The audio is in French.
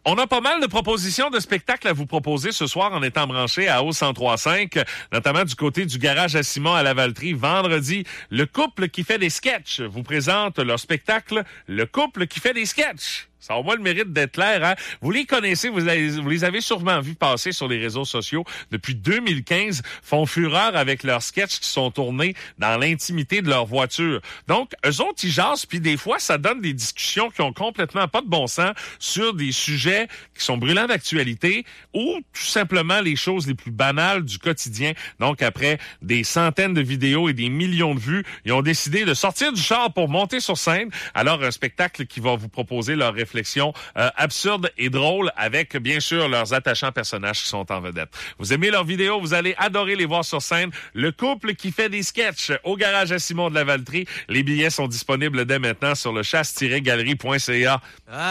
On a pas mal de propositions de spectacles à vous proposer ce soir en étant branchés à O1035, notamment du côté du garage à Simon à Lavaltrie. Vendredi, le couple qui fait des sketchs vous présente leur spectacle « Le couple qui fait des sketchs ». Ça a au moins le mérite d'être clair, hein? Vous les connaissez, vous les avez sûrement vus passer sur les réseaux sociaux depuis 2015, font fureur avec leurs sketchs qui sont tournés dans l'intimité de leur voiture. Donc, eux autres, ils jasent, puis des fois, ça donne des discussions qui ont complètement pas de bon sens sur des sujets qui sont brûlants d'actualité ou tout simplement les choses les plus banales du quotidien. Donc, après des centaines de vidéos et des millions de vues, ils ont décidé de sortir du char pour monter sur scène. Alors, un spectacle qui va vous proposer leur réflexion absurde et drôle avec, bien sûr, leurs attachants personnages qui sont en vedette. Vous aimez leurs vidéos, vous allez adorer les voir sur scène. Le couple qui fait des sketchs au garage à Simon de Lavaltrie. Les billets sont disponibles dès maintenant sur le chasse-galerie.ca.